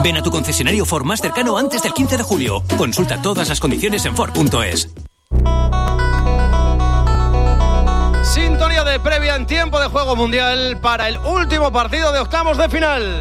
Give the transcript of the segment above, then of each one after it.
Ven a tu concesionario Ford más cercano antes del 15 de julio. Consulta todas las condiciones en Ford.es. Sintonía de previa en tiempo de juego mundial para el último partido de octavos de final.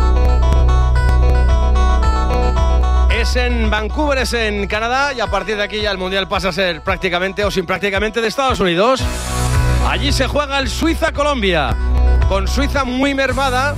Es en Vancouver, es en Canadá, y a partir de aquí ya el mundial pasa a ser prácticamente o sin prácticamente de Estados Unidos. Allí se juega el Suiza-Colombia, con Suiza muy mermada.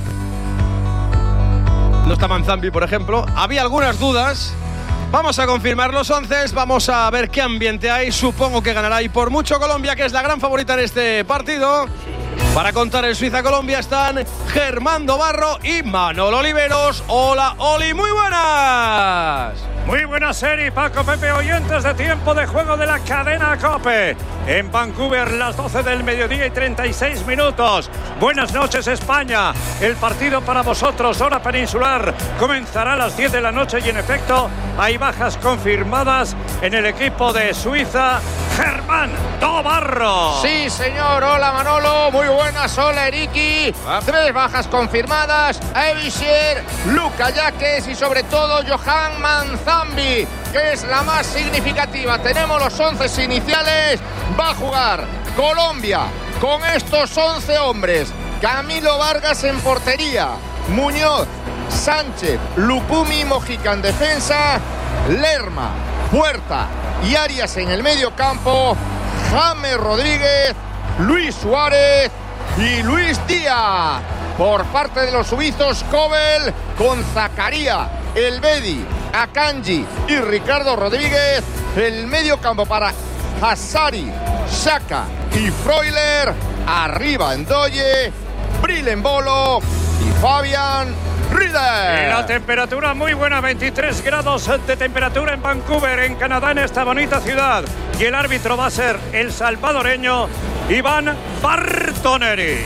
No está Manzambi, por ejemplo. Había algunas dudas. Vamos a confirmar los 11, vamos a ver qué ambiente hay. Supongo que ganará, y por mucho Colombia, que es la gran favorita en este partido. Para contar el Suiza-Colombia están Germán Dobarro y Manolo Oliveros. Hola, Oli, muy buenas. Muy buenas, Eri, Paco, Pepe, oyentes de tiempo de juego de la cadena COPE. En Vancouver, las 12 del mediodía y 36 minutos. Buenas noches, España. El partido para vosotros, hora peninsular, comenzará a las 10 de la noche y en efecto hay bajas confirmadas en el equipo de Suiza. Germán Dobarro. Sí, señor. Hola, Manolo. Muy buenas. Hola, Eriki. 3 bajas confirmadas. Evisher, Luka Yaques y sobre todo Johan Manzambi, que es la más significativa. Tenemos los 11 iniciales. Va a jugar Colombia con estos 11 hombres. Camilo Vargas en portería. Muñoz, Sánchez, Lupumi, Mojica en defensa. Lerma, Puerta y Arias en el medio campo. James Rodríguez, Luis Suárez y Luis Díaz. Por parte de los suizos, Kobel con Zakaria, Elvedi, Akanji y Ricardo Rodríguez. El medio campo para Hazari, Xhaka y Freuler. Arriba Ndoye, Brillembolo y Fabian Rieder. Y la temperatura muy buena, 23 grados de temperatura en Vancouver, en Canadá, en esta bonita ciudad. Y el árbitro va a ser el salvadoreño Iván Bartoneri.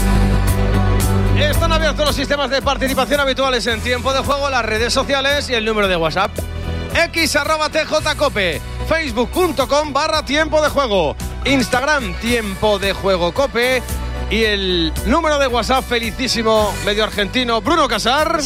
Están abiertos los sistemas de participación habituales en tiempo de juego, las redes sociales y el número de WhatsApp. x@tjcope, facebook.com/tiempo de juego, Instagram tiempo de juego cope. Y el número de WhatsApp, felicísimo medio argentino Bruno Casar,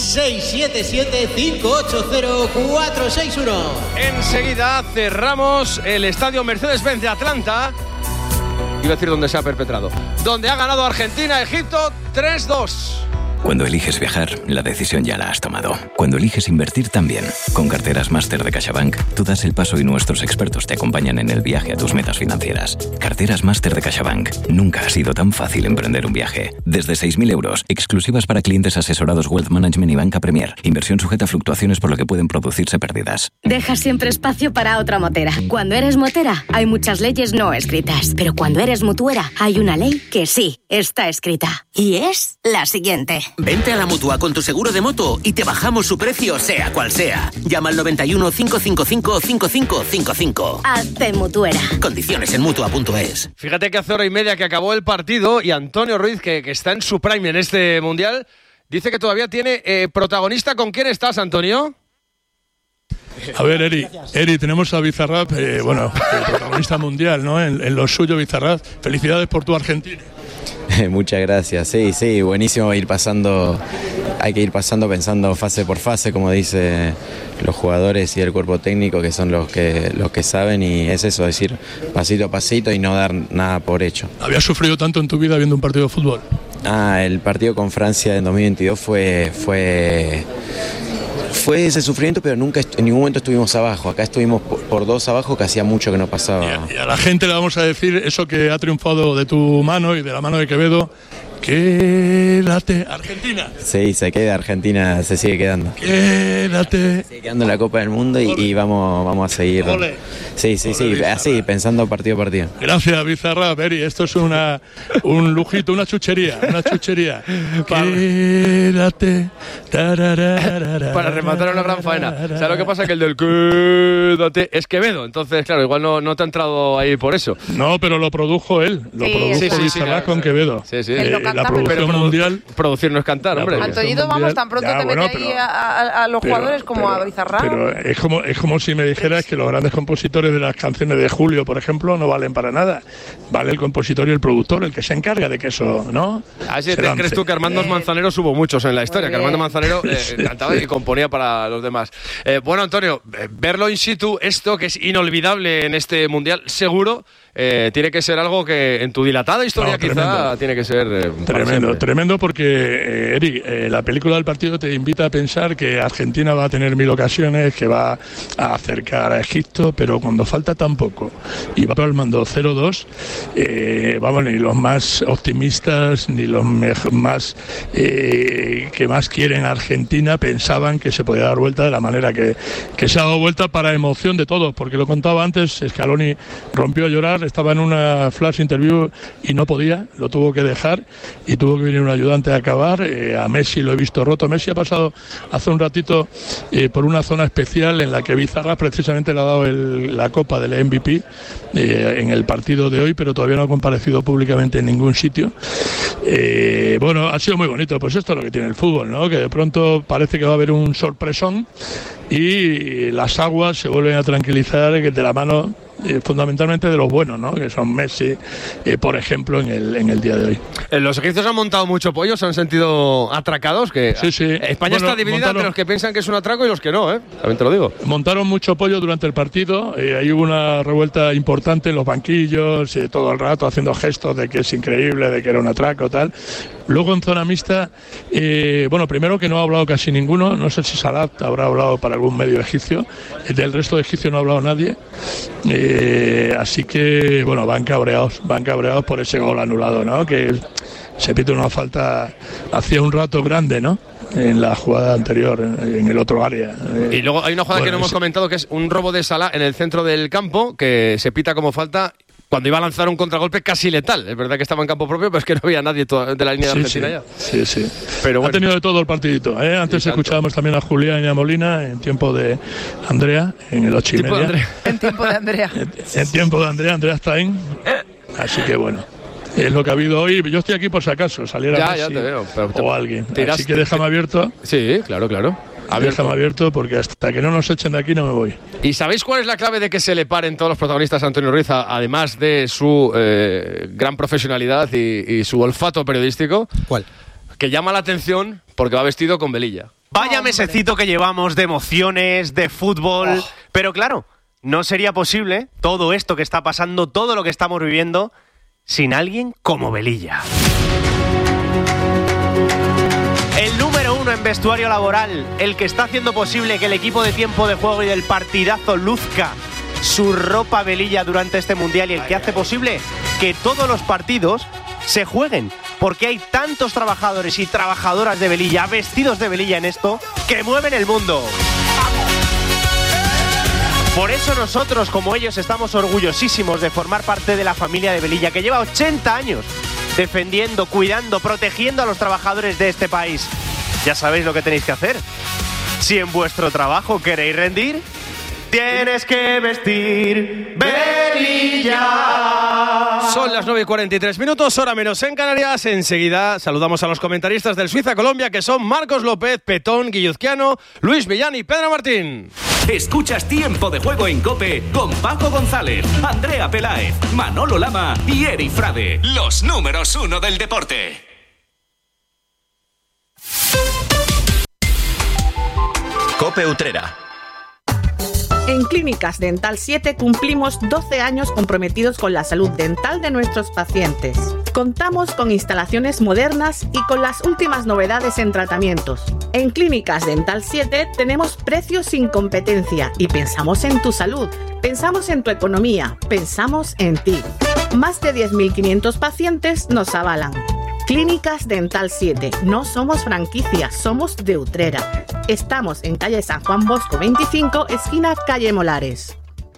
677-580-461. Enseguida cerramos el estadio Mercedes-Benz de Atlanta. Iba a decir donde se ha perpetrado, donde ha ganado Argentina, Egipto 3-2. Cuando eliges viajar, la decisión ya la has tomado. Cuando eliges invertir, también. Con Carteras Máster de CaixaBank, tú das el paso y nuestros expertos te acompañan en el viaje a tus metas financieras. Carteras Máster de CaixaBank. Nunca ha sido tan fácil emprender un viaje. Desde 6.000 euros, exclusivas para clientes asesorados Wealth Management y Banca Premier. Inversión sujeta a fluctuaciones por lo que pueden producirse pérdidas. Deja siempre espacio para otra motera. Cuando eres motera, hay muchas leyes no escritas. Pero cuando eres mutuera, hay una ley que sí está escrita. Y es la siguiente. Vente a la Mutua con tu seguro de moto y te bajamos su precio sea cual sea. Llama al 91 555 5555. Hazte mutuera. Condiciones en Mutua.es. Fíjate que hace hora y media que acabó el partido y Antonio Ruiz, que está en su prime en este Mundial, dice que todavía tiene protagonista. ¿Con quién estás, Antonio? A ver, Eri, tenemos a Bizarrap, el protagonista mundial, ¿no? En lo suyo, Bizarrap. Felicidades por tu Argentina. Muchas gracias, sí, buenísimo ir pasando, hay que ir pasando pensando fase por fase, como dice los jugadores y el cuerpo técnico, que son los que saben, y es eso, decir pasito a pasito y no dar nada por hecho. ¿Habías sufrido tanto en tu vida viendo un partido de fútbol? El partido con Francia en 2022 fue ese sufrimiento, pero nunca en ningún momento estuvimos abajo. Acá estuvimos por 2 abajo, que hacía mucho que no pasaba. Y a la gente le vamos a decir eso que ha triunfado de tu mano y de la mano de Quevedo. Quédate, Argentina. Sí, se queda Argentina, se sigue quedando. Quédate. Sigue quedando en la Copa del Mundo y vamos a seguir. Ole. Sí, así, pensando partido a partido. Gracias, Bizarrap, Eri. Esto es un lujito, una chuchería. Quédate. Para rematar una gran faena. ¿Sabes lo que pasa? Que el del quédate es Quevedo. Entonces, claro, igual no te ha entrado ahí por eso. No, pero lo produjo él. Lo produjo Bizarrap con Quevedo. Sí. El local la producción mundial. Producir no es cantar, hombre. Antoñito, vamos, tan pronto te mete ahí a los jugadores como a Bizarrap. Pero es como si me dijeras que los grandes compositores de las canciones de Julio, por ejemplo, no valen para nada. Vale el compositor y el productor, el que se encarga de que eso, ¿no? Así te crees tú que Armando Manzanero hubo muchos en la historia, que Armando Manzanero cantaba y componía para los demás. Bueno, Antonio, verlo in situ, esto que es inolvidable en este mundial, seguro. Tiene que ser algo que en tu dilatada historia quizá tiene que ser tremendo porque Eri, la película del partido te invita a pensar que Argentina va a tener 1000 ocasiones, que va a acercar a Egipto, pero cuando falta tan poco y va palmando 0-2, vamos, ni los más optimistas ni los más que más quieren a Argentina pensaban que se podía dar vuelta de la manera que se ha dado vuelta, para emoción de todos, porque lo contaba antes, Scaloni rompió a llorar, estaba en una flash interview y no podía, lo tuvo que dejar y tuvo que venir un ayudante a acabar. A Messi lo he visto roto. Messi ha pasado hace un ratito por una zona especial en la que Bizarrap precisamente le ha dado la copa del MVP en el partido de hoy, pero todavía no ha comparecido públicamente en ningún sitio. Bueno, ha sido muy bonito. Pues esto es lo que tiene el fútbol, ¿no? Que de pronto parece que va a haber un sorpresón y las aguas se vuelven a tranquilizar de la mano fundamentalmente de los buenos, ¿no? Que son Messi, por ejemplo, en el día de hoy. Los egipcios han montado mucho pollo, se han sentido atracados. Que sí. España está dividida entre los que piensan que es un atraco y los que no, también te lo digo. Montaron mucho pollo durante el partido, ahí hubo una revuelta importante en los banquillos, todo el rato haciendo gestos de que es increíble, de que era un atraco, tal. Luego en zona mixta, bueno, primero que no ha hablado casi ninguno, no sé si Sadat habrá hablado para algún medio egipcio, del resto de egipcios no ha hablado nadie, así que, bueno, van cabreados por ese gol anulado, ¿no? Que se pide una falta hacía un rato grande, ¿no? En la jugada anterior, en el otro área. Y luego hay una jugada que no hemos comentado, que es un robo de Salah en el centro del campo, que se pita como falta cuando iba a lanzar un contragolpe casi letal. Es verdad que estaba en campo propio, pero es que no había nadie de la línea de Argentina ya. Sí. Pero bueno. Ha tenido de todo el partidito, ¿eh? Antes escuchábamos también a Julián y a Molina en tiempo de Andrea, en el 8:30. En tiempo de Andrea. En tiempo de Andrea Stein. Así que bueno. Es lo que ha habido hoy. Yo estoy aquí por si acaso saliera Messi, ya te veo, o alguien. Así que déjame abierto. Sí, claro. Déjame abierto porque hasta que no nos echen de aquí no me voy. ¿Y sabéis cuál es la clave de que se le paren todos los protagonistas a Antonio Ruiz, además de su gran profesionalidad y su olfato periodístico? ¿Cuál? Que llama la atención porque va vestido con velilla. Vaya mesecito que llevamos de emociones, de fútbol. Pero claro, no sería posible todo esto que está pasando, todo lo que estamos viviendo, sin alguien como Velilla. El número 1 en vestuario laboral, el que está haciendo posible que el equipo de tiempo de juego y del partidazo luzca su ropa Velilla durante este mundial, y el que hace posible que todos los partidos se jueguen, porque hay tantos trabajadores y trabajadoras de Velilla, vestidos de Velilla en esto, que mueven el mundo. Por eso nosotros, como ellos, estamos orgullosísimos de formar parte de la familia de Velilla, que lleva 80 años defendiendo, cuidando, protegiendo a los trabajadores de este país. Ya sabéis lo que tenéis que hacer. Si en vuestro trabajo queréis rendir, tienes que vestir Velilla. Son las 9:43, hora menos en Canarias. Enseguida saludamos a los comentaristas del Suiza-Colombia, que son Marcos López, Petón, Guilluzquiano, Luis Millán y Pedro Martín. Escuchas Tiempo de Juego en COPE con Paco González, Andrea Peláez, Manolo Lama y Eri Frade, los números 1 del deporte. COPE Utrera. En Clínicas Dental 7 cumplimos 12 años comprometidos con la salud dental de nuestros pacientes. Contamos con instalaciones modernas y con las últimas novedades en tratamientos. En Clínicas Dental 7 tenemos precios sin competencia y pensamos en tu salud, pensamos en tu economía, pensamos en ti. Más de 10.500 pacientes nos avalan. Clínicas Dental 7. No somos franquicia, somos de Utrera. Estamos en calle San Juan Bosco 25, esquina calle Molares.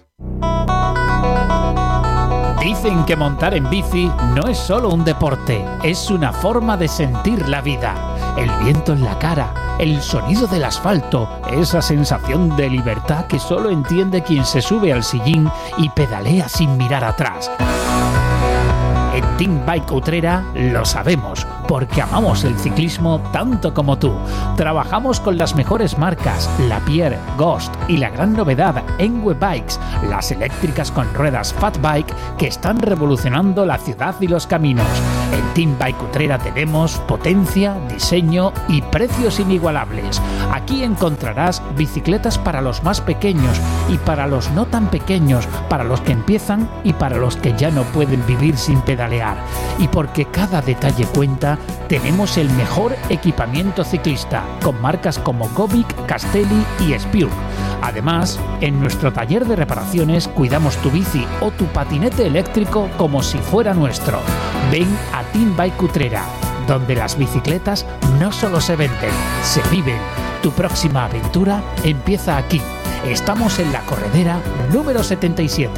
Dicen que montar en bici no es solo un deporte, es una forma de sentir la vida. El viento en la cara, el sonido del asfalto, esa sensación de libertad que solo entiende quien se sube al sillín y pedalea sin mirar atrás. En Team Bike Utrera lo sabemos, porque amamos el ciclismo tanto como tú. Trabajamos con las mejores marcas, Lapierre, Ghost y la gran novedad, Enwe Bikes, las eléctricas con ruedas Fat Bike que están revolucionando la ciudad y los caminos. En Team Bike Utrera tenemos potencia, diseño y precios inigualables. Aquí encontrarás bicicletas para los más pequeños y para los no tan pequeños, para los que empiezan y para los que ya no pueden vivir sin pedalear. Y porque cada detalle cuenta, tenemos el mejor equipamiento ciclista, con marcas como Gobic, Castelli y Spiur. Además, en nuestro taller de reparaciones cuidamos tu bici o tu patinete eléctrico como si fuera nuestro. Ven a Team Bike Utrera, donde las bicicletas no solo se venden, se viven. Tu próxima aventura empieza aquí. Estamos en la corredera número 77.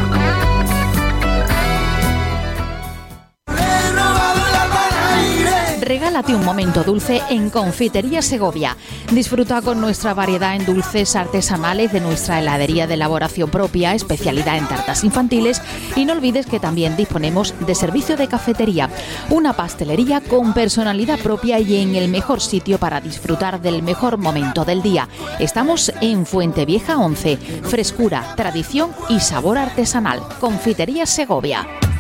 Regálate un momento dulce en Confitería Segovia. Disfruta con nuestra variedad en dulces artesanales de nuestra heladería de elaboración propia, especialidad en tartas infantiles, y no olvides que también disponemos de servicio de cafetería, una pastelería con personalidad propia y en el mejor sitio para disfrutar del mejor momento del día. Estamos en Fuentevieja 11, frescura, tradición y sabor artesanal. Confitería Segovia.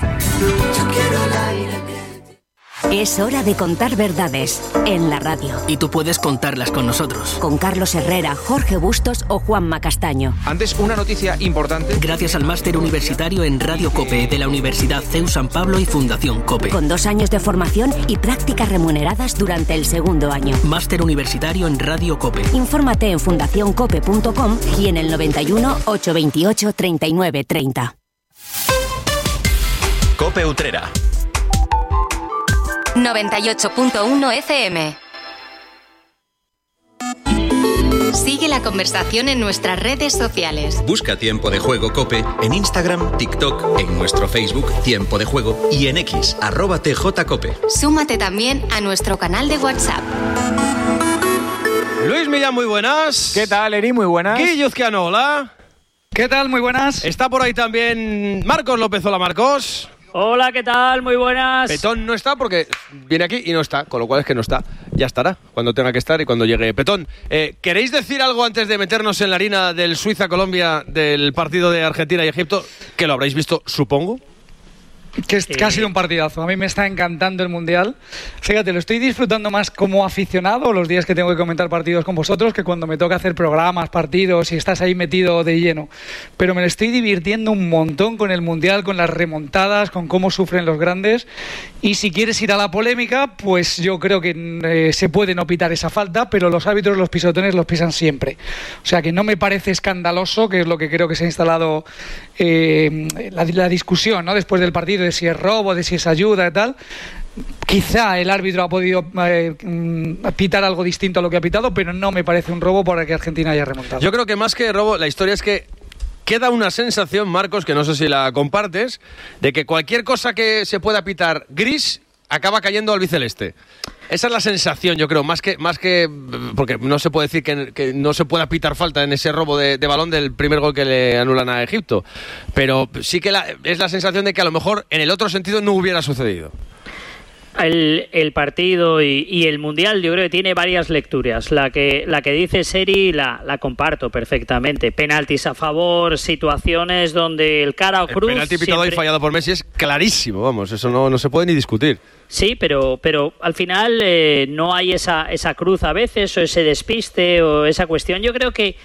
Es hora de contar verdades en la radio. Y tú puedes contarlas con nosotros. Con Carlos Herrera, Jorge Bustos o Juanma Castaño. Antes, una noticia importante. Gracias al máster universitario en Radio COPE de la Universidad CEU San Pablo y Fundación COPE. Con 2 años de formación y prácticas remuneradas durante el segundo año. Máster universitario en Radio COPE. Infórmate en fundacioncope.com y en el 91 828 39 30. COPE Utrera 98.1 FM. Sigue la conversación en nuestras redes sociales. Busca Tiempo de Juego COPE en Instagram, TikTok, en nuestro Facebook Tiempo de Juego y en X @TJCOPE. Súmate también a nuestro canal de WhatsApp. Luis Millán, muy buenas. ¿Qué tal, Eri? Muy buenas. Guilluzquiano, hola. ¿Qué tal? Muy buenas. Está por ahí también Marcos López. Hola, Marcos. Hola, ¿qué tal? Muy buenas. Petón no está porque viene aquí y no está, con lo cual es que no está. Ya estará cuando tenga que estar y cuando llegue Petón. ¿Queréis decir algo antes de meternos en la harina del Suiza-Colombia del partido de Argentina y Egipto? Que lo habréis visto, supongo. Que ha sido un partidazo. A mí me está encantando el Mundial. Fíjate, lo estoy disfrutando más como aficionado los días que tengo que comentar partidos con vosotros que cuando me toca hacer programas, partidos y estás ahí metido de lleno. Pero me lo estoy divirtiendo un montón con el Mundial, con las remontadas, con cómo sufren los grandes. Y si quieres ir a la polémica, pues yo creo que se puede no pitar esa falta, pero los árbitros los pisotones los pisan siempre. O sea que no me parece escandaloso, que es lo que creo que se ha instalado la discusión, ¿no? Después del partido, de si es robo, de si es ayuda y tal. Quizá el árbitro ha podido pitar algo distinto a lo que ha pitado, pero no me parece un robo para que Argentina haya remontado. Yo creo que más que robo, la historia es que queda una sensación, Marcos, que no sé si la compartes, de que cualquier cosa que se pueda pitar gris acaba cayendo al biceleste. Esa es la sensación, yo creo, más que porque no se puede decir que no se pueda pitar falta en ese robo de balón del primer gol que le anulan a Egipto, pero sí que es la sensación de que a lo mejor en el otro sentido no hubiera sucedido. El partido y el Mundial yo creo que tiene varias lecturas. La que dice Seri la comparto perfectamente. Penaltis a favor, situaciones donde el cara o cruz... El penalti pitado y fallado por Messi es clarísimo, vamos, eso no se puede ni discutir. Sí, pero al final no hay esa cruz a veces, o ese despiste, o esa cuestión. Yo creo que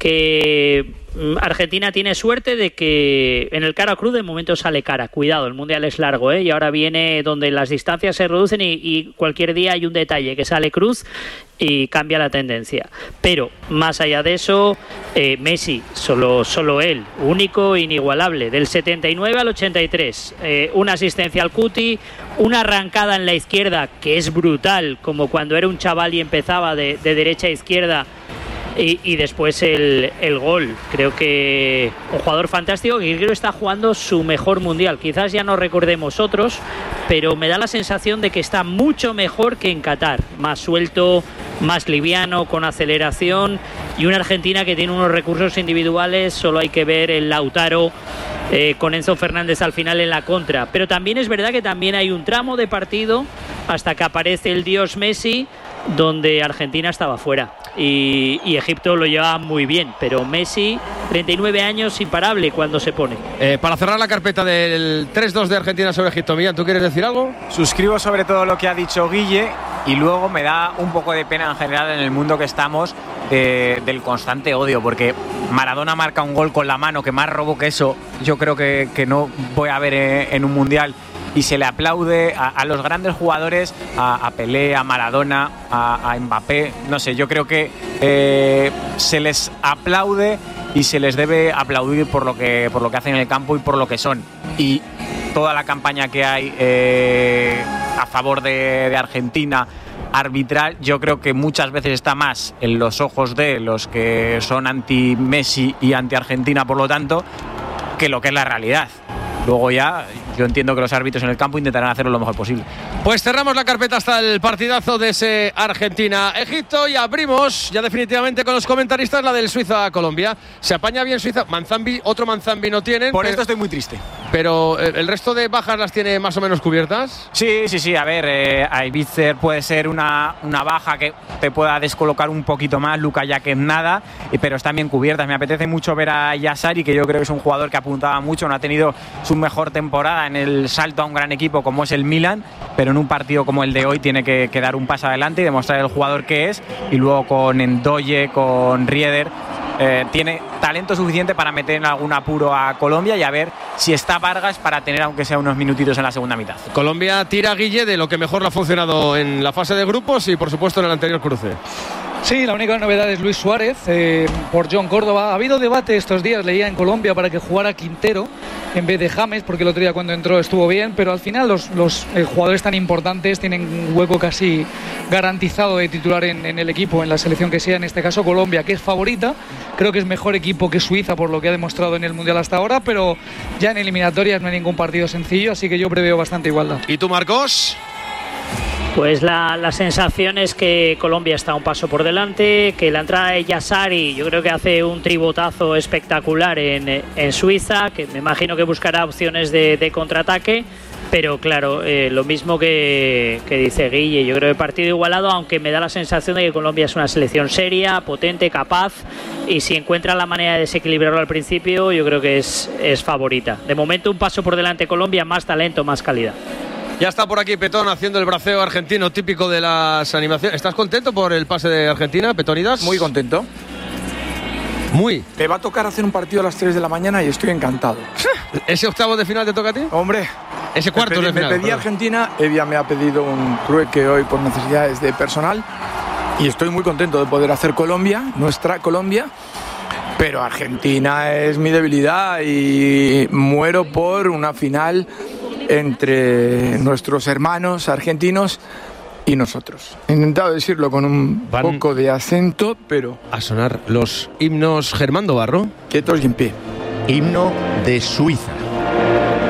Argentina tiene suerte de que en el cara cruz de momento sale cara. Cuidado, el Mundial es largo, y ahora viene donde las distancias se reducen y cualquier día hay un detalle que sale cruz y cambia la tendencia. Pero más allá de eso, Messi, solo él, único, inigualable, del 79 al 83, una asistencia al Cuti, una arrancada en la izquierda que es brutal, como cuando era un chaval y empezaba de derecha a izquierda. Y después el gol. Creo que un jugador fantástico que creo está jugando su mejor Mundial. Quizás ya no recordemos otros, pero me da la sensación de que está mucho mejor que en Qatar. Más suelto, más liviano, con aceleración, y una Argentina que tiene unos recursos individuales. Solo hay que ver el Lautaro con Enzo Fernández al final en la contra. Pero también es verdad que también hay un tramo de partido hasta que aparece el dios Messi, donde Argentina estaba fuera. Y Egipto lo lleva muy bien, pero Messi, 39 años, imparable cuando se pone. Para cerrar la carpeta del 3-2 de Argentina sobre Egipto, Millán, ¿tú quieres decir algo? Suscribo sobre todo lo que ha dicho Guille, y luego me da un poco de pena en general en el mundo que estamos del constante odio, porque Maradona marca un gol con la mano, que más robo que eso yo creo que no voy a ver en un mundial, y se le aplaude a los grandes jugadores, a Pelé, a Maradona, a Mbappé, no sé, yo creo que se les aplaude y se les debe aplaudir por lo que hacen en el campo y por lo que son. Y toda la campaña que hay a favor de Argentina, arbitral, yo creo que muchas veces está más en los ojos de los que son anti-Messi y anti-Argentina, por lo tanto, que lo que es la realidad. Luego ya, yo entiendo que los árbitros en el campo intentarán hacerlo lo mejor posible. Pues cerramos la carpeta hasta el partidazo de ese Argentina-Egipto y abrimos ya definitivamente con los comentaristas la del Suiza-Colombia. Se apaña bien Suiza. Manzambi, otro Manzambi no tienen. Por esto estoy muy triste. Pero ¿el resto de bajas las tiene más o menos cubiertas? Sí. A ver, Aibitzer puede ser una baja que te pueda descolocar un poquito más. Luka Jaquez nada, pero están bien cubiertas. Me apetece mucho ver a Yassari, que yo creo que es un jugador que apuntaba mucho. No ha tenido su mejor temporada en el salto a un gran equipo como es el Milan, pero en un partido como el de hoy tiene que dar un paso adelante y demostrar el jugador que es. Y luego con Ndoye, con Rieder, tiene talento suficiente para meter en algún apuro a Colombia, y a ver si está Vargas para tener aunque sea unos minutitos en la segunda mitad. Colombia tira, Guille, de lo que mejor le ha funcionado en la fase de grupos y por supuesto en el anterior cruce. Sí, la única novedad es Luis Suárez por John Córdoba. Ha habido debate estos días, leía en Colombia, para que jugara Quintero en vez de James, porque el otro día cuando entró estuvo bien, pero al final los jugadores tan importantes tienen un hueco casi garantizado de titular en el equipo, en la selección que sea, en este caso Colombia, que es favorita. Creo que es mejor equipo que Suiza por lo que ha demostrado en el Mundial hasta ahora, pero ya en eliminatorias no hay ningún partido sencillo, así que yo preveo bastante igualdad. ¿Y tú, Marcos? Pues la sensación es que Colombia está un paso por delante, que la entrada de Yassari yo creo que hace un tribotazo espectacular en Suiza, que me imagino que buscará opciones de contraataque, pero claro, lo mismo que dice Guille, yo creo que partido igualado, aunque me da la sensación de que Colombia es una selección seria, potente, capaz, y si encuentra la manera de desequilibrarlo al principio, yo creo que es favorita. De momento un paso por delante Colombia, más talento, más calidad. Ya está por aquí Petón haciendo el braceo argentino típico de las animaciones. ¿Estás contento por el pase de Argentina, Petonidas? Muy contento. Muy. Me va a tocar hacer un partido a las 3 de la mañana y estoy encantado. ¿Ese octavo de final te toca a ti? Hombre. Ese cuarto de final. Me pedí Argentina, Evia me ha pedido un trueque hoy por necesidades de personal y estoy muy contento de poder hacer Colombia, nuestra Colombia. Pero Argentina es mi debilidad y muero por una final entre nuestros hermanos argentinos y nosotros. He intentado decirlo con un poco de acento, pero... A sonar los himnos Germán Barro. Quietos y en pie. Himno de Suiza.